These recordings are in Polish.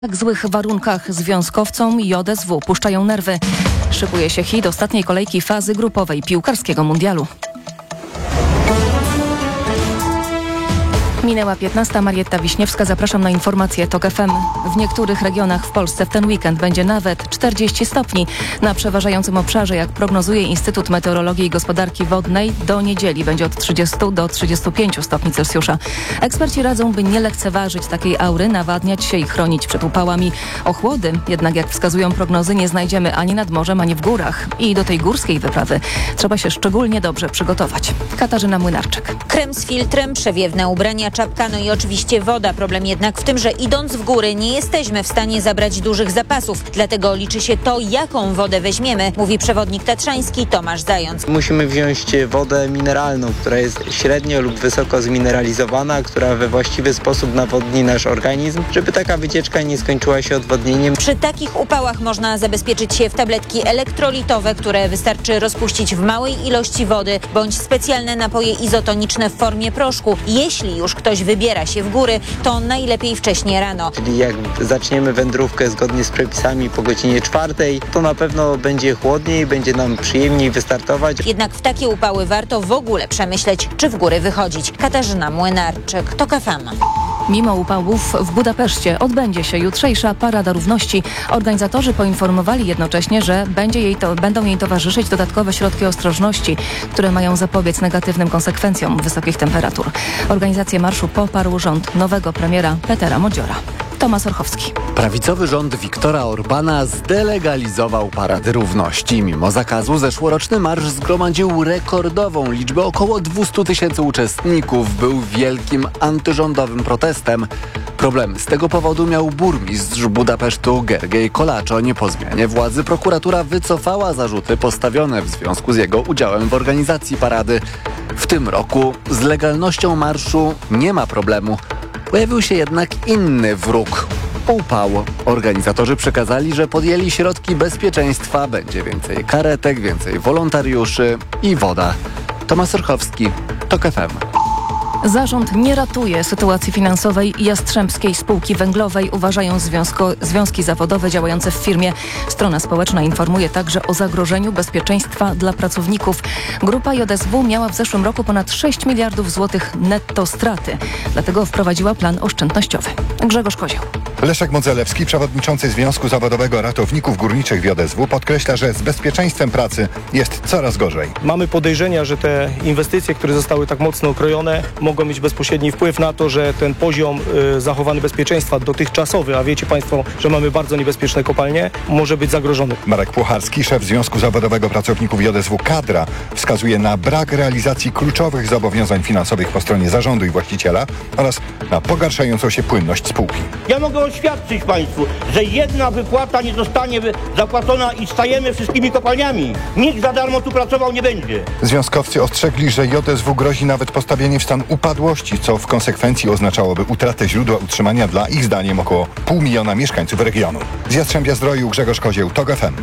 W złych warunkach związkowcom i ODSW puszczają nerwy. Szykuje się hit ostatniej kolejki fazy grupowej piłkarskiego mundialu. Minęła 15. Marietta Wiśniewska. Zapraszam na informacje TOK FM. W niektórych regionach w Polsce w ten weekend będzie nawet 40 stopni. Na przeważającym obszarze, jak prognozuje Instytut Meteorologii i Gospodarki Wodnej, do niedzieli będzie od 30 do 35 stopni Celsjusza. Eksperci radzą, by nie lekceważyć takiej aury, nawadniać się i chronić przed upałami. Ochłody, jednak jak wskazują prognozy, nie znajdziemy ani nad morzem, ani w górach. I do tej górskiej wyprawy trzeba się szczególnie dobrze przygotować. Katarzyna Młynarczyk. Krem z filtrem, przewiewne ubrania, czapka, no i oczywiście woda. Problem jednak w tym, że idąc w góry nie jesteśmy w stanie zabrać dużych zapasów. Dlatego liczy się to, jaką wodę weźmiemy, mówi przewodnik tatrzański Tomasz Zając. Musimy wziąć wodę mineralną, która jest średnio lub wysoko zmineralizowana, która we właściwy sposób nawodni nasz organizm, żeby taka wycieczka nie skończyła się odwodnieniem. Przy takich upałach można zabezpieczyć się w tabletki elektrolitowe, które wystarczy rozpuścić w małej ilości wody, bądź specjalne napoje izotoniczne w formie proszku. Jeśli już ktoś wybiera się w góry, to najlepiej wcześnie rano. Czyli jak zaczniemy wędrówkę zgodnie z przepisami po godzinie 4, to na pewno będzie chłodniej, będzie nam przyjemniej wystartować. Jednak w takie upały warto w ogóle przemyśleć, czy w góry wychodzić. Katarzyna Młynarczyk, TOK FM. Mimo upałów w Budapeszcie odbędzie się jutrzejsza Parada Równości. Organizatorzy poinformowali jednocześnie, że będą jej towarzyszyć dodatkowe środki ostrożności, które mają zapobiec negatywnym konsekwencjom wysokich temperatur. Organizację marszu poparł rząd nowego premiera Petera Modziora. Tomasz Orchowski. Prawicowy rząd Viktora Orbana zdelegalizował Parady Równości. Mimo zakazu zeszłoroczny marsz zgromadził rekordową liczbę około 200 000 uczestników. Był wielkim antyrządowym protestem. Problemy z tego powodu miał burmistrz Budapesztu Gergely Kolácsoń. Po zmianie władzy prokuratura wycofała zarzuty postawione w związku z jego udziałem w organizacji parady. W tym roku z legalnością marszu nie ma problemu. Pojawił się jednak inny wróg – upał. Organizatorzy przekazali, że podjęli środki bezpieczeństwa. Będzie więcej karetek, więcej wolontariuszy i woda. Tomasz Orchowski, TOK FM. Zarząd nie ratuje sytuacji finansowej Jastrzębskiej Spółki Węglowej, uważają związki zawodowe działające w firmie. Strona społeczna informuje także o zagrożeniu bezpieczeństwa dla pracowników. Grupa JSW miała w zeszłym roku ponad 6 miliardów złotych netto straty. Dlatego wprowadziła plan oszczędnościowy. Grzegorz Kozioł. Leszek Modzelewski, przewodniczący Związku Zawodowego Ratowników Górniczych w JSW, podkreśla, że z bezpieczeństwem pracy jest coraz gorzej. Mamy podejrzenia, że te inwestycje, które zostały tak mocno okrojone, mogą mieć bezpośredni wpływ na to, że ten poziom zachowany bezpieczeństwa dotychczasowy, a wiecie Państwo, że mamy bardzo niebezpieczne kopalnie, może być zagrożony. Marek Płocharski, szef Związku Zawodowego Pracowników JSW Kadra, wskazuje na brak realizacji kluczowych zobowiązań finansowych po stronie zarządu i właściciela oraz na pogarszającą się płynność spółki. Ja mogę oświadczyć Państwu, że jedna wypłata nie zostanie zapłacona i stajemy wszystkimi kopalniami. Nikt za darmo tu pracował nie będzie. Związkowcy ostrzegli, że JSW grozi nawet postawienie w stan upadłości, co w konsekwencji oznaczałoby utratę źródła utrzymania dla ich zdaniem około 500 000 mieszkańców regionu. Z Jastrzębia-Zdroju Grzegorz Kozieł, TOK FM.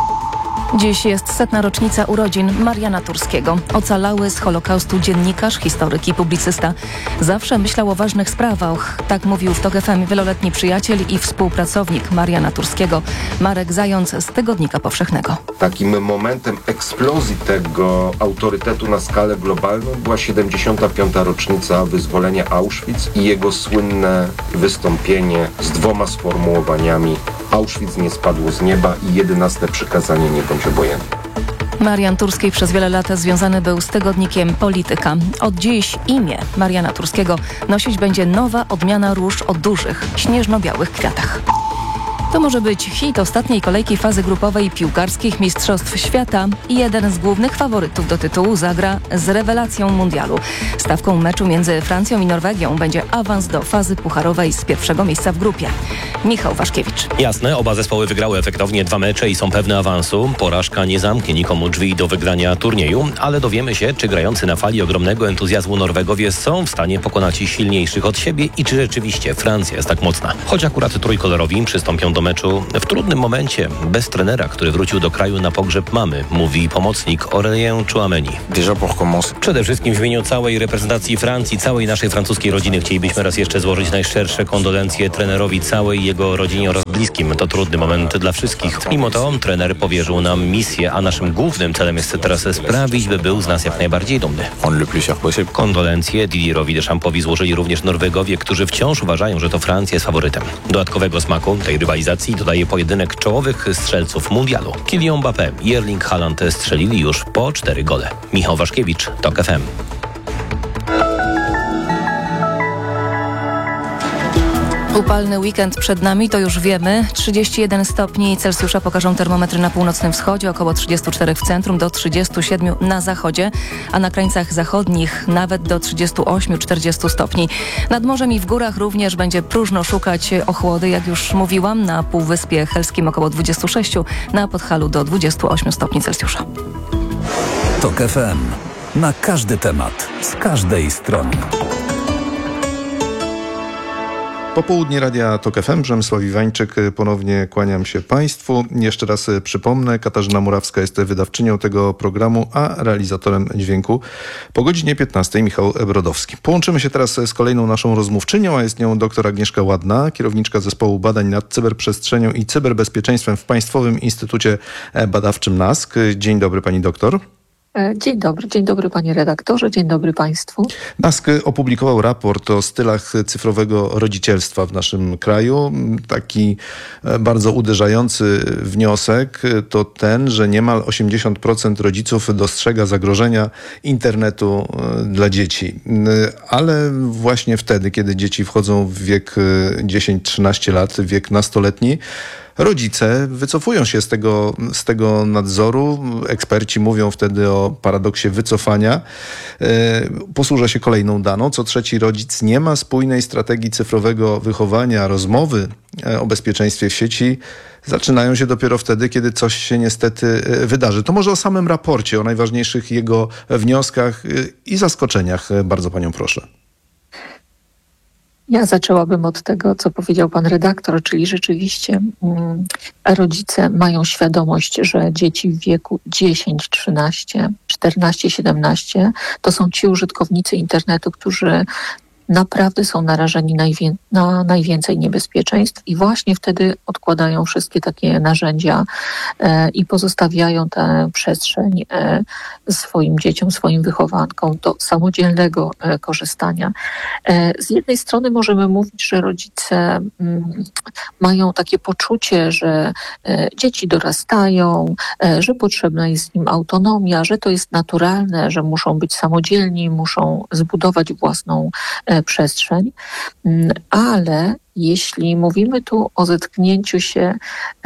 Dziś jest 100. rocznica urodzin Mariana Turskiego. Ocalały z Holokaustu dziennikarz, historyk i publicysta. Zawsze myślał o ważnych sprawach. Tak mówił w TOK FM wieloletni przyjaciel i współpracownik Mariana Turskiego, Marek Zając z Tygodnika Powszechnego. Takim momentem eksplozji tego autorytetu na skalę globalną była 75. rocznica wyzwolenia Auschwitz i jego słynne wystąpienie z 2 sformułowaniami: Auschwitz nie spadło z nieba i 11 przykazanie: nie bądź obojętny. Marian Turski przez wiele lat związany był z tygodnikiem Polityka. Od dziś imię Mariana Turskiego nosić będzie nowa odmiana róż o dużych, śnieżno-białych kwiatach. To może być hit ostatniej kolejki fazy grupowej piłkarskich Mistrzostw Świata i jeden z głównych faworytów do tytułu zagra z rewelacją mundialu. Stawką meczu między Francją i Norwegią będzie awans do fazy pucharowej z pierwszego miejsca w grupie. Michał Waszkiewicz. Jasne, oba zespoły wygrały efektownie 2 mecze i są pewne awansu. Porażka nie zamknie nikomu drzwi do wygrania turnieju, ale dowiemy się, czy grający na fali ogromnego entuzjazmu Norwegowie są w stanie pokonać silniejszych od siebie i czy rzeczywiście Francja jest tak mocna. Choć akurat trójkolorowi przystąpią do meczu w trudnym momencie, bez trenera, który wrócił do kraju na pogrzeb mamy, mówi pomocnik Aurélien Tchouameni. Przede wszystkim w imieniu całej reprezentacji Francji, całej naszej francuskiej rodziny chcielibyśmy raz jeszcze złożyć najszczersze kondolencje trenerowi, całej jego rodzinie oraz bliskim. To trudny moment dla wszystkich. Mimo to trener powierzył nam misję, a naszym głównym celem jest teraz sprawić, by był z nas jak najbardziej dumny. Kondolencje Didierowi Deschampowi złożyli również Norwegowie, którzy wciąż uważają, że to Francja jest faworytem. Dodatkowego smaku tej rywalizacji dodaje pojedynek czołowych strzelców mundialu. Kylian Mbappé i Erling Haaland strzelili już po 4 gole. Michał Waszkiewicz, TOK FM. Upalny weekend przed nami, to już wiemy. 31 stopni Celsjusza pokażą termometry na północnym wschodzie, około 34 w centrum, do 37 na zachodzie, a na krańcach zachodnich nawet do 38-40 stopni. Nad morzem i w górach również będzie próżno szukać ochłody, jak już mówiłam, na Półwyspie Helskim około 26, na Podhalu do 28 stopni Celsjusza. TOK FM. Na każdy temat, z każdej strony. Popołudnie Radia TOK FM, Przemysław Iwańczyk, ponownie kłaniam się Państwu. Jeszcze raz przypomnę, Katarzyna Murawska jest wydawczynią tego programu, a realizatorem dźwięku po godzinie 15 Michał Brodowski. Połączymy się teraz z kolejną naszą rozmówczynią, a jest nią dr Agnieszka Ładna, kierowniczka Zespołu Badań nad Cyberprzestrzenią i Cyberbezpieczeństwem w Państwowym Instytucie Badawczym NASK. Dzień dobry pani doktor. Dzień dobry panie redaktorze, dzień dobry państwu. NASK opublikował raport o stylach cyfrowego rodzicielstwa w naszym kraju. Taki bardzo uderzający wniosek to ten, że niemal 80% rodziców dostrzega zagrożenia internetu dla dzieci. Ale właśnie wtedy, kiedy dzieci wchodzą w wiek 10-13 lat, wiek nastoletni, rodzice wycofują się z tego nadzoru. Eksperci mówią wtedy o paradoksie wycofania. Posłużę się kolejną daną. Co trzeci rodzic nie ma spójnej strategii cyfrowego wychowania. Rozmowy o bezpieczeństwie w sieci zaczynają się dopiero wtedy, kiedy coś się niestety wydarzy. To może o samym raporcie, o najważniejszych jego wnioskach i zaskoczeniach. Bardzo panią proszę. Ja zaczęłabym od tego, co powiedział pan redaktor, czyli rzeczywiście rodzice mają świadomość, że dzieci w wieku 10, 13, 14, 17 to są ci użytkownicy internetu, którzy naprawdę są narażeni na najwięcej niebezpieczeństw i właśnie wtedy odkładają wszystkie takie narzędzia i pozostawiają tę przestrzeń swoim dzieciom, swoim wychowankom do samodzielnego korzystania. Z jednej strony możemy mówić, że rodzice mają takie poczucie, że dzieci dorastają, że potrzebna jest im autonomia, że to jest naturalne, że muszą być samodzielni, muszą zbudować własną przestrzeń, ale jeśli mówimy tu o zetknięciu się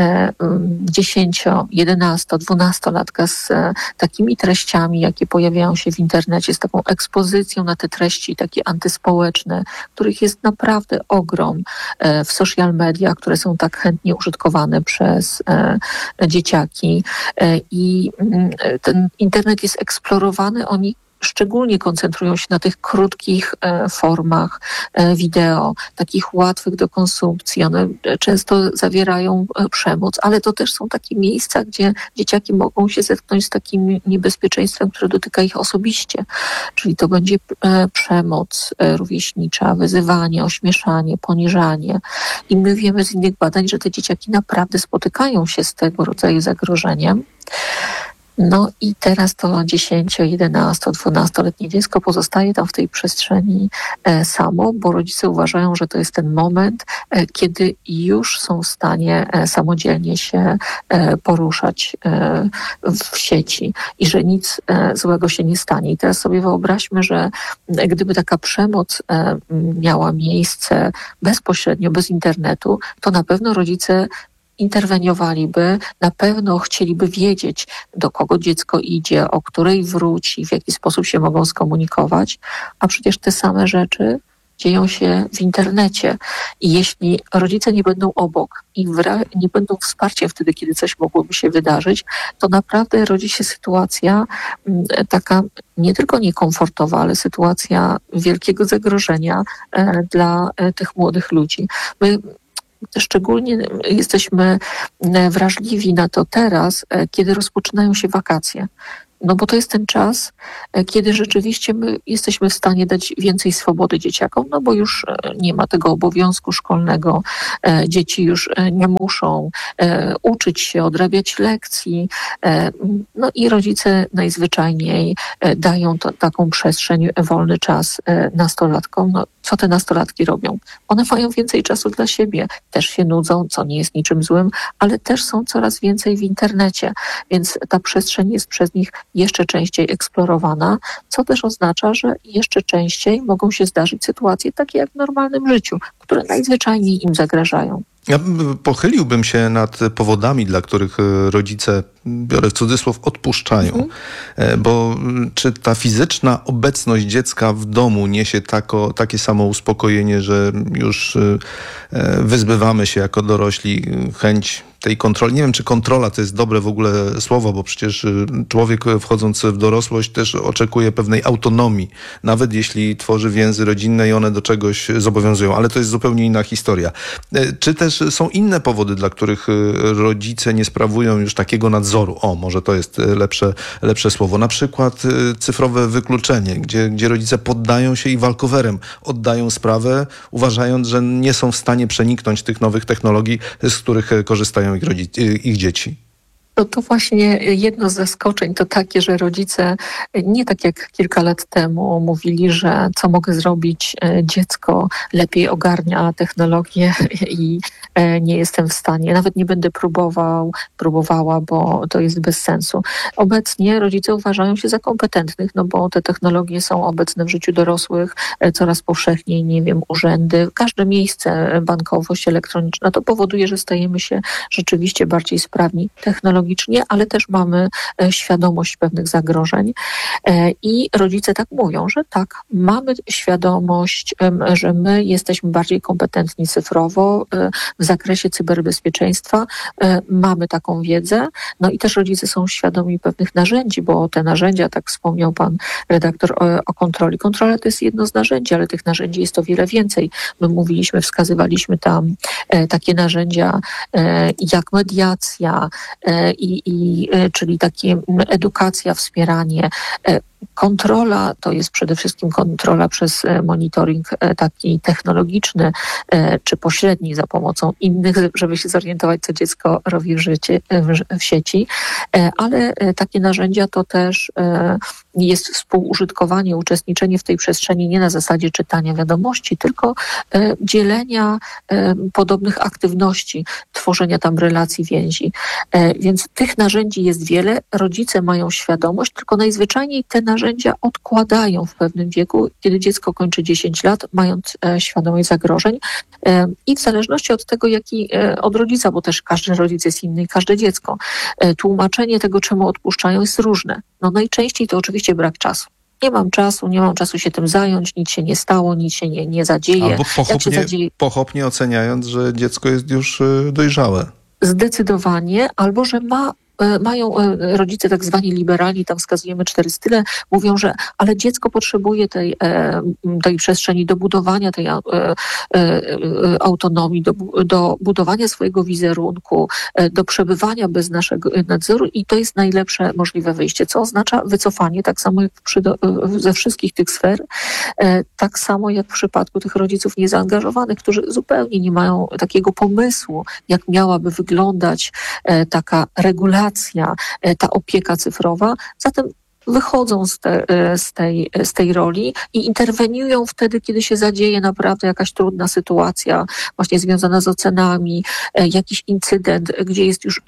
10, 11, 12-latka z takimi treściami, jakie pojawiają się w internecie, z taką ekspozycją na te treści takie antyspołeczne, których jest naprawdę ogrom w social media, które są tak chętnie użytkowane przez dzieciaki i ten internet jest eksplorowany, oni szczególnie koncentrują się na tych krótkich formach wideo, takich łatwych do konsumpcji. One często zawierają przemoc, ale to też są takie miejsca, gdzie dzieciaki mogą się zetknąć z takim niebezpieczeństwem, które dotyka ich osobiście. Czyli to będzie przemoc rówieśnicza, wyzywanie, ośmieszanie, poniżanie. I my wiemy z innych badań, że te dzieciaki naprawdę spotykają się z tego rodzaju zagrożeniem. No i teraz to 10, 11, 12-letnie dziecko pozostaje tam w tej przestrzeni samo, bo rodzice uważają, że to jest ten moment, kiedy już są w stanie samodzielnie się poruszać w sieci i że nic złego się nie stanie. I teraz sobie wyobraźmy, że gdyby taka przemoc miała miejsce bezpośrednio, bez internetu, to na pewno rodzice interweniowaliby, na pewno chcieliby wiedzieć, do kogo dziecko idzie, o której wróci, w jaki sposób się mogą skomunikować, a przecież te same rzeczy dzieją się w internecie. I jeśli rodzice nie będą obok i nie będą wsparciem wtedy, kiedy coś mogłoby się wydarzyć, to naprawdę rodzi się sytuacja taka nie tylko niekomfortowa, ale sytuacja wielkiego zagrożenia dla tych młodych ludzi. My Szczególnie jesteśmy wrażliwi na to teraz, kiedy rozpoczynają się wakacje. No bo to jest ten czas, kiedy rzeczywiście my jesteśmy w stanie dać więcej swobody dzieciakom, no bo już nie ma tego obowiązku szkolnego. Dzieci już nie muszą uczyć się, odrabiać lekcji. No i rodzice najzwyczajniej dają taką przestrzeń, wolny czas nastolatkom. No, co te nastolatki robią? One mają więcej czasu dla siebie. Też się nudzą, co nie jest niczym złym, ale też są coraz więcej w internecie, więc ta przestrzeń jest przez nich jeszcze częściej eksplorowana, co też oznacza, że jeszcze częściej mogą się zdarzyć sytuacje takie jak w normalnym życiu, które najzwyczajniej im zagrażają. Ja pochyliłbym się nad powodami, dla których rodzice, biorę w cudzysłów, odpuszczają. Bo czy ta fizyczna obecność dziecka w domu niesie takie samo uspokojenie, że już wyzbywamy się jako dorośli chęć tej kontroli. Nie wiem, czy kontrola to jest dobre w ogóle słowo, bo przecież człowiek wchodząc w dorosłość też oczekuje pewnej autonomii, nawet jeśli tworzy więzy rodzinne i one do czegoś zobowiązują, ale to jest zupełnie inna historia. Czy też są inne powody, dla których rodzice nie sprawują już takiego nadzoru? O, może to jest lepsze słowo. Na przykład cyfrowe wykluczenie, gdzie rodzice poddają się i walkowerem oddają sprawę, uważając, że nie są w stanie przeniknąć tych nowych technologii, z których korzystają ich dzieci. To właśnie jedno z zaskoczeń to takie, że rodzice nie tak jak kilka lat temu mówili, że co mogę zrobić, lepiej ogarnia technologię i nie jestem w stanie, nawet nie będę próbowała, bo to jest bez sensu. Obecnie rodzice uważają się za kompetentnych, no bo te technologie są obecne w życiu dorosłych coraz powszechniej, nie wiem, urzędy, każde miejsce, bankowość elektroniczna, to powoduje, że stajemy się rzeczywiście bardziej sprawni technologicznie, ale też mamy świadomość pewnych zagrożeń i rodzice tak mówią, że tak, mamy świadomość, że my jesteśmy bardziej kompetentni cyfrowo w zakresie cyberbezpieczeństwa, mamy taką wiedzę, no i też rodzice są świadomi pewnych narzędzi, bo te narzędzia, tak wspomniał pan redaktor o kontroli. Kontrola to jest jedno z narzędzi, ale tych narzędzi jest o wiele więcej. My wskazywaliśmy tam takie narzędzia jak mediacja, czyli takie edukacja, wspieranie. Kontrola to jest przede wszystkim kontrola przez monitoring taki technologiczny czy pośredni za pomocą innych, żeby się zorientować, co dziecko robi w sieci, ale takie narzędzia to też jest współużytkowanie, uczestniczenie w tej przestrzeni nie na zasadzie czytania wiadomości, tylko dzielenia podobnych aktywności, tworzenia tam relacji, więzi. Więc tych narzędzi jest wiele, rodzice mają świadomość, tylko najzwyczajniej te narzędzia odkładają w pewnym wieku, kiedy dziecko kończy 10 lat, mając świadomość zagrożeń i w zależności od tego, od rodzica, bo też każdy rodzic jest inny i każde dziecko, tłumaczenie tego, czemu odpuszczają, jest różne. No najczęściej to oczywiście brak czasu. Nie mam czasu się tym zająć, nic się nie stało, nic się nie zadzieje. Albo pochopnie oceniając, że dziecko jest już dojrzałe. Zdecydowanie, albo że mają rodzice tak zwani liberalni, tam wskazujemy 4 style, mówią, że ale dziecko potrzebuje tej przestrzeni do budowania tej autonomii, do budowania swojego wizerunku, do przebywania bez naszego nadzoru i to jest najlepsze możliwe wyjście, co oznacza wycofanie, tak samo jak ze wszystkich tych sfer, tak samo jak w przypadku tych rodziców niezaangażowanych, którzy zupełnie nie mają takiego pomysłu, jak miałaby wyglądać taka regulacja, ta opieka cyfrowa. Zatem wychodzą z tej roli i interweniują wtedy, kiedy się zadzieje naprawdę jakaś trudna sytuacja, właśnie związana z ocenami, jakiś incydent, gdzie jest już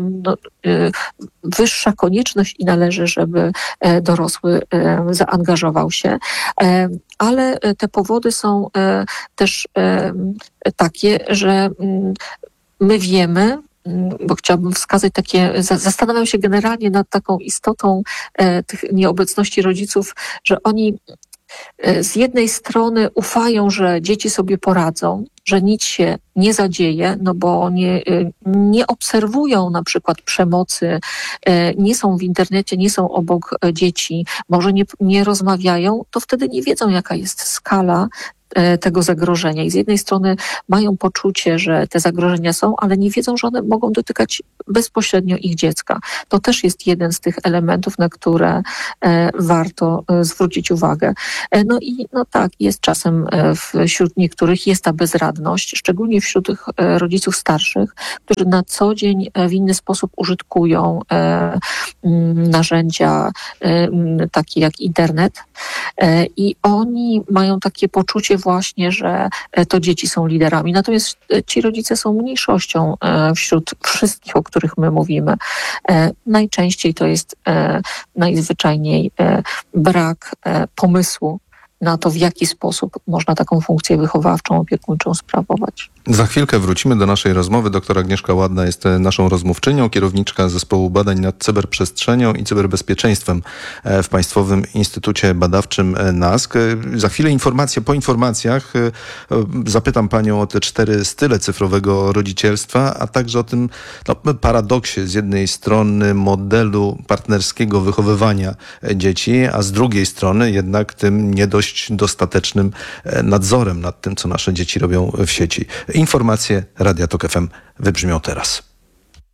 wyższa konieczność i należy, żeby dorosły zaangażował się. Ale te powody są też takie, że my wiemy, bo chciałabym wskazać zastanawiam się generalnie nad taką istotą tych nieobecności rodziców, że oni z jednej strony ufają, że dzieci sobie poradzą, że nic się nie zadzieje, no bo nie obserwują na przykład przemocy, nie są w internecie, nie są obok dzieci, może nie rozmawiają, to wtedy nie wiedzą, jaka jest skala tego zagrożenia. I z jednej strony mają poczucie, że te zagrożenia są, ale nie wiedzą, że one mogą dotykać bezpośrednio ich dziecka. To też jest jeden z tych elementów, na które warto zwrócić uwagę. No i no tak, jest czasem wśród niektórych jest ta bezradność, szczególnie wśród tych rodziców starszych, którzy na co dzień w inny sposób użytkują narzędzia takie jak internet i oni mają takie poczucie właśnie, że to dzieci są liderami. Natomiast ci rodzice są mniejszością wśród wszystkich, o których my mówimy. Najczęściej to jest najzwyczajniej brak pomysłu na to, w jaki sposób można taką funkcję wychowawczą, opiekuńczą sprawować. Za chwilkę wrócimy do naszej rozmowy. Doktor Agnieszka Ładna jest naszą rozmówczynią, kierowniczka Zespołu Badań nad Cyberprzestrzenią i Cyberbezpieczeństwem w Państwowym Instytucie Badawczym NASK. Za chwilę po informacjach zapytam Panią o te 4 style cyfrowego rodzicielstwa, a także o tym paradoksie z jednej strony modelu partnerskiego wychowywania dzieci, a z drugiej strony jednak tym nie dość dostatecznym nadzorem nad tym, co nasze dzieci robią w sieci. Informacje Radia Tok FM wybrzmią teraz.